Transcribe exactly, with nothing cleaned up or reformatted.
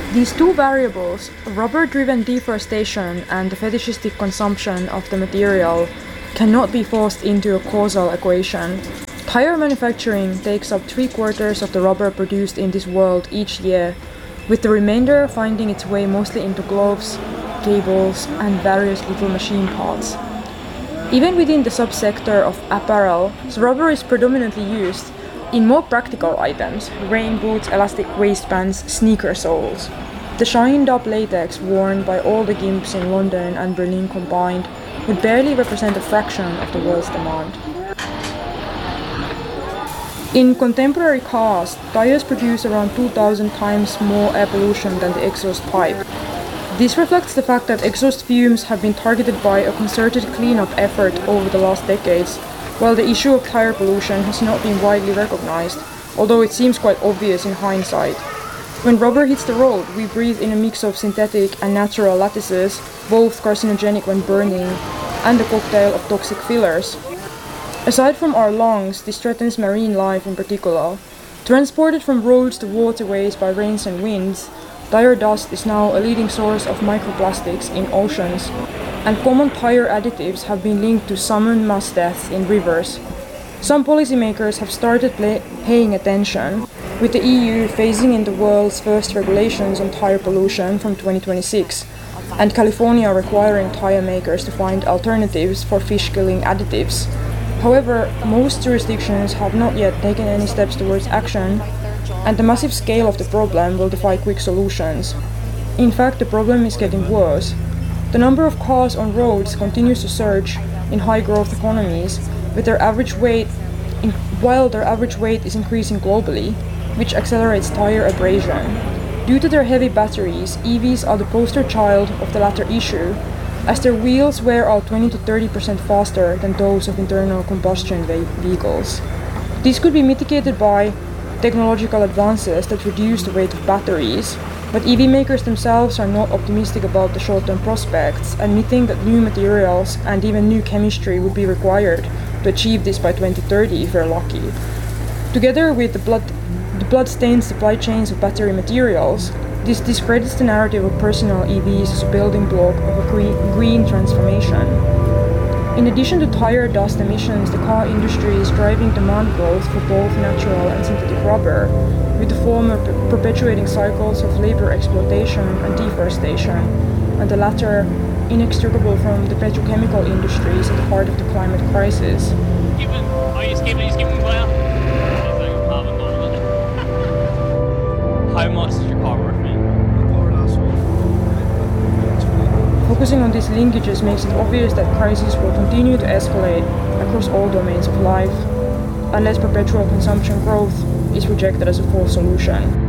These two variables, rubber-driven deforestation and the fetishistic consumption of the material, cannot be forced into a causal equation. Tire manufacturing takes up three quarters of the rubber produced in this world each year, with the remainder finding its way mostly into gloves, cables, and various little machine parts. Even within the subsector of apparel, rubber is predominantly used in more practical items: rain boots, elastic waistbands, sneaker soles. The shined-up latex worn by all the gimps in London and Berlin combined would barely represent a fraction of the world's demand. In contemporary cars, tires produce around two thousand times more air pollution than the exhaust pipe. This reflects the fact that exhaust fumes have been targeted by a concerted cleanup effort over the last decades, while the issue of tire pollution has not been widely recognized, although it seems quite obvious in hindsight. When rubber hits the road, we breathe in a mix of synthetic and natural lattices, both carcinogenic when burning, and a cocktail of toxic fillers. Aside from our lungs, this threatens marine life in particular. Transported from roads to waterways by rains and winds, tire dust is now a leading source of microplastics in oceans, and common tire additives have been linked to salmon mass deaths in rivers. Some policymakers have started play- paying attention, with the E U phasing in the world's first regulations on tire pollution from twenty twenty-six, and California requiring tire makers to find alternatives for fish-killing additives. However, most jurisdictions have not yet taken any steps towards action, and the massive scale of the problem will defy quick solutions. In fact, the problem is getting worse. The number of cars on roads continues to surge in high-growth economies, with their average weight, in, while their average weight is increasing globally, which accelerates tire abrasion. Due to their heavy batteries, E Vs are the poster child of the latter issue, as their wheels wear out twenty to thirty percent faster than those of internal combustion vehicles. This could be mitigated by technological advances that reduce the weight of batteries, but E V makers themselves are not optimistic about the short-term prospects, admitting that new materials and even new chemistry would be required to achieve this by twenty thirty if we're lucky. Together with the blood the blood-stained supply chains of battery materials, this discredits the narrative of personal E Vs as a building block of a green, green transformation. In addition to tire dust emissions, the car industry is driving demand growth for both natural and synthetic rubber, with the former per- perpetuating cycles of labor exploitation and deforestation, and the latter inextricable from the petrochemical industries at the heart of the climate crisis. Given, are you skipping, are you skipping player? How much is your car worth, me? Focusing on these linkages makes it obvious that crises will continue to escalate across all domains of life, unless perpetual consumption growth is rejected as a full solution.